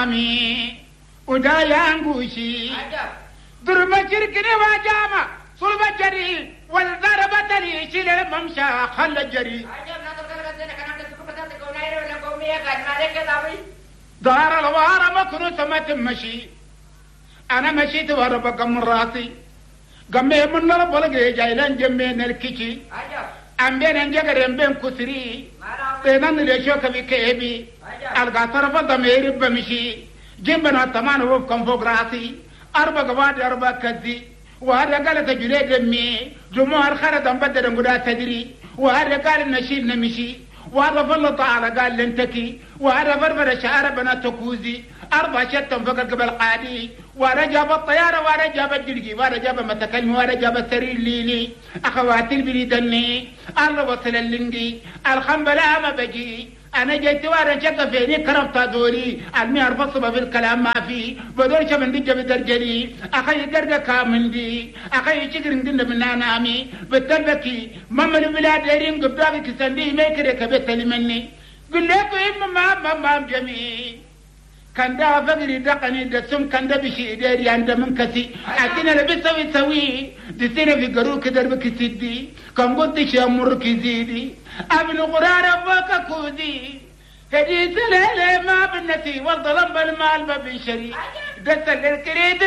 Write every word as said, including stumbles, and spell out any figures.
مامي ودا يانغوشي درب شركني واجامة صلب جري والضربة لي شيل الممشى خل الجري دار الوارة مكنو سمت مشي أنا مشيت ورا بقم راسي قمي من رب جايلان جمين الكيشي أم بين أنجاكرين بين كسري تنان ليشوك بكيبي ألقى طرف الضمير بمشي جنبنا التمان وفكم فوق راسي أربع قواد أربع كذي وهذا قال تجري دمي جموع الخرد بدل نقول تدري وهذا قال نشيل نمشي وهذا فالله تعالى قال لنتكي وهذا فرفر شعر بنا تكوزي أربع شتم فقط قبل قادي وهذا جاب الطيارة وهذا جاب الجلجي وهذا جاب متكلم وهذا جاب السرير ليلي أخواتي البريدني الله وصل اللنجي الخنبلاء ما بجي أنا جيت وأنا شك فيني كرفت دوري المي أرفصب في الكلام ما في بدور شمن دي جب درجلي أخي درجة كامل دي أخي شكر دين من نامي بتلبكي مم البلاد يرين قبضاك كسندي ما يكره كبتلي مني قل لك إما ما ما ما جميل كان ده فقري دقني دسم كان ده بشيء داري عند من كسي أكين اللي بيسوي سوي دسينا في قرو كدر بكسيدي كم قلت شيء أمر كزيدي أبن قرار أبوك كودي هدي سلالة ما بالنسي والظلم بالمال ما بنشري دس الكريد